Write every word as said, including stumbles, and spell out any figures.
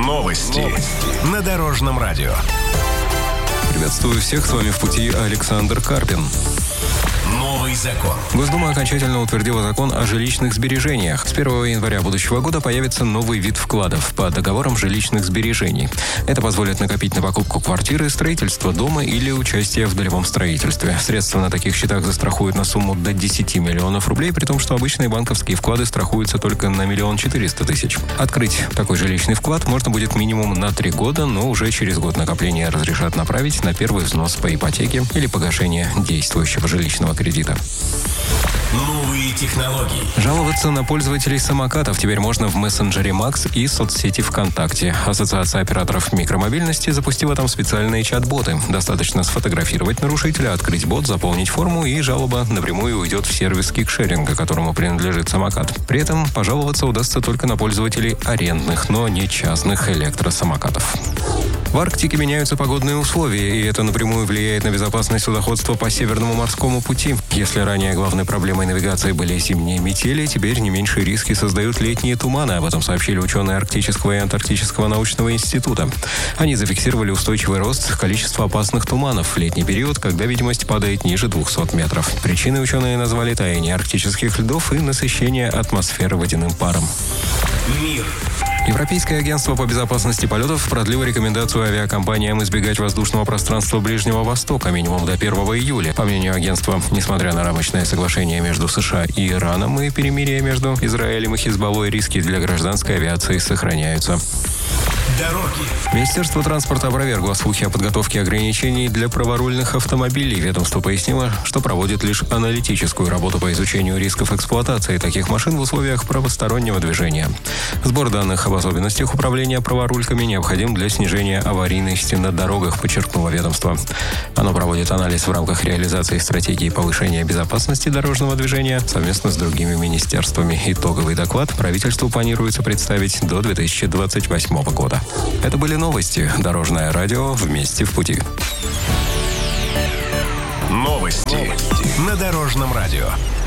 Новости. Новости. На Дорожном радио. Приветствую всех, с вами в пути Александр Карпин. Новый закон. Госдума окончательно утвердила закон о жилищных сбережениях. С первого января будущего года появится новый вид вкладов по договорам жилищных сбережений. Это позволит накопить на покупку квартиры, строительство дома или участие в долевом строительстве. Средства на таких счетах застрахуют на сумму до десяти миллионов рублей, при том, что обычные банковские вклады страхуются только на миллион четыреста тысяч. Открыть такой жилищный вклад можно будет минимум на три года, но уже через год накопления разрешат направить на первый взнос по ипотеке или погашение действующего жилищного кредита. Новые технологии. Жаловаться на пользователей самокатов теперь можно в мессенджере Макс и соцсети ВКонтакте. Ассоциация операторов микромобильности запустила там специальные чат-боты. Достаточно сфотографировать нарушителя, открыть бот, заполнить форму, и жалоба напрямую уйдет в сервис кикшеринга, которому принадлежит самокат. При этом пожаловаться удастся только на пользователей арендных, но не частных электросамокатов. В Арктике меняются погодные условия, и это напрямую влияет на безопасность судоходства по Северному морскому пути. Если ранее главной проблемой навигации были зимние метели, теперь не меньшие риски создают летние туманы. Об этом сообщили ученые Арктического и Антарктического научного института. Они зафиксировали устойчивый рост количества опасных туманов в летний период, когда видимость падает ниже двухсот метров. Причиной ученые назвали таяние арктических льдов и насыщение атмосферы водяным паром. Мир. Европейское агентство по безопасности полетов продлило рекомендацию авиакомпаниям избегать воздушного пространства Ближнего Востока минимум до первого июля. По мнению агентства, несмотря на рамочное соглашение между США и Ираном и перемирие между Израилем и Хизбаллой, риски для гражданской авиации сохраняются. Дороги. Министерство транспорта опровергло слухи о подготовке ограничений для праворульных автомобилей. Ведомство пояснило, что проводит лишь аналитическую работу по изучению рисков эксплуатации таких машин в условиях правостороннего движения. Сбор данных об особенностях управления праворульками необходим для снижения аварийности на дорогах, подчеркнуло ведомство. Оно проводит анализ в рамках реализации стратегии повышения безопасности дорожного движения совместно с другими министерствами. Итоговый доклад правительству планируется представить до две тысячи двадцать восьмого года. Это были новости. Дорожное радио. Вместе в пути. Новости. Новости. На Дорожном радио.